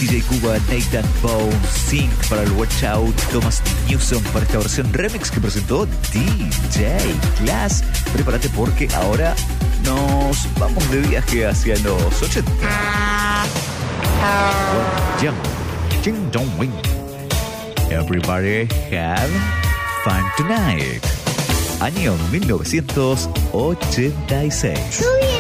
DJ Cuba, Nathan Bone, Sync para el Watch Out, Thomas Newsom para esta versión remix que presentó DJ Class. Prepárate porque ahora nos vamos de viaje hacia los 80. Jing Dong Wing. Everybody have fun tonight. Año 1986.